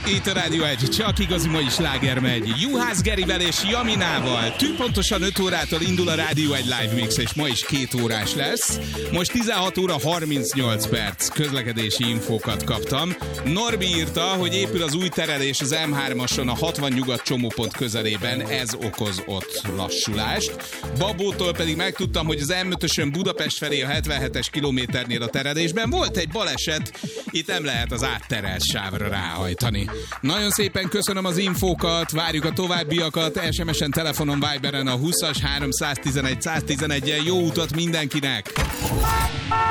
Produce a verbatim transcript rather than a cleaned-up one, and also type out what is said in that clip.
Itt a Rádió egy, csak igazi mai sláger megy. Juhász Gerivel és Jaminával. Tűpontosan öt órától indul a Rádió egy live mix, és ma is két órás lesz. Most tizenhat óra harmincnyolc perc közlekedési infókat kaptam. Norbi írta, hogy épül az új terelés az em hármason a hatvan nyugat csomópont közelében, ez okoz ott lassulást. Babótól pedig megtudtam, hogy az em ötösön Budapest felé a hetvenhetes kilométernél a terelésben volt egy baleset, itt nem lehet az átterelt sávra ráhajtani. Nagyon szépen köszönöm az infókat, várjuk a továbbiakat, es em es-en, telefonon, Viberen a húszas háromszáztizenegy száztizenegy-en. Jó utat mindenkinek!